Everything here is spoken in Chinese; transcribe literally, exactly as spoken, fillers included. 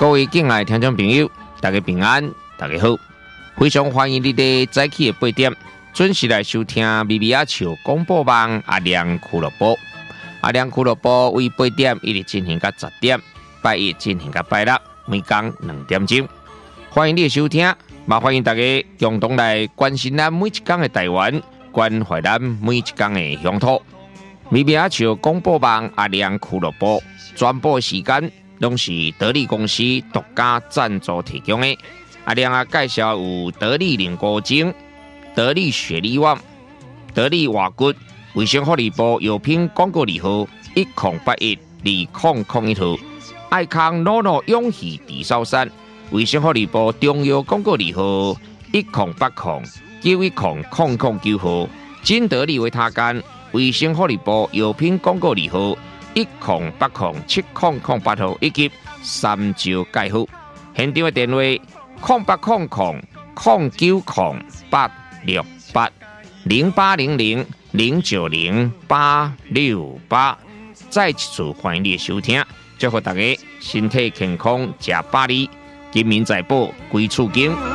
各位敬爱的听众朋友，大家平安，大家好，非常欢迎你哋早起的八点准时来收听咪咪阿笑广播网阿亮俱乐部。阿亮俱乐部为八点一直进行到十点，拜一进行到拜六，每天两点钟。欢迎你的收听，也欢迎大家共同来关心咱每一天的台湾，关怀咱每一天的乡土。咪咪阿笑广播网阿亮俱乐部转播时间拢是得力公司独家赞助提供的。阿亮啊，介绍有得力凝固精、得力雪力旺、得力瓦骨、卫生福利部药品广告字号一零八一二零零一号，爱康诺诺永续地sau山，卫生福利部中药广告字号一零八零九一零零零九号，金得力维他干，卫生福利部药品广告字号一零八零七零零八号，以及三招介护。现场的电话零八零零零九零八六八零八零零零九零八六八。再一次欢迎你的收听，祝福大家身体健康，吃百里，金民财宝，归厝经。